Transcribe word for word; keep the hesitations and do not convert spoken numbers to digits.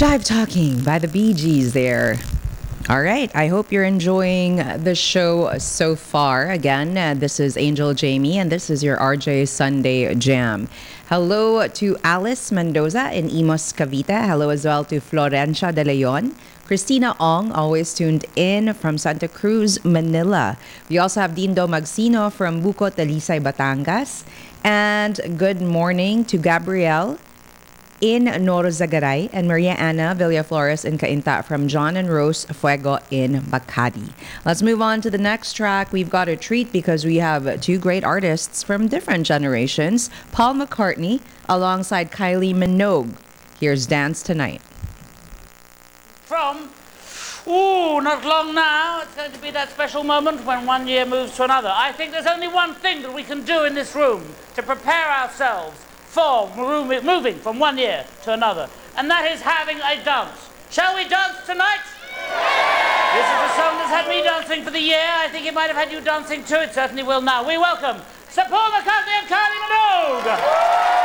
Jive Talking by the Bee Gees there. All right. I hope you're enjoying the show so far. Again, uh, this is Angel Jamie, and this is your R J Sunday Jam. Hello to Alice Mendoza in Imos, Cavite. Hello as well to Florencia De Leon. Christina Ong, always tuned in from Santa Cruz, Manila. We also have Dindo Magsino from Buco, Talisay, Batangas. And good morning to Gabrielle in Norozagaray and Maria Ana Villaflores in Cainta from John and Rose Fuego in Makati. Let's move on to the next track. We've got a treat because we have two great artists from different generations. Paul McCartney alongside Kylie Minogue. Here's Dance Tonight. From, ooh, not long now, it's going to be that special moment when one year moves to another. I think there's only one thing that we can do in this room to prepare ourselves for moving from one year to another, and that is having a dance. Shall we dance tonight? This is a song that's had me dancing for the year. I think it might have had you dancing too. It certainly will now. We welcome Sir Paul McCartney and Kylie Minogue.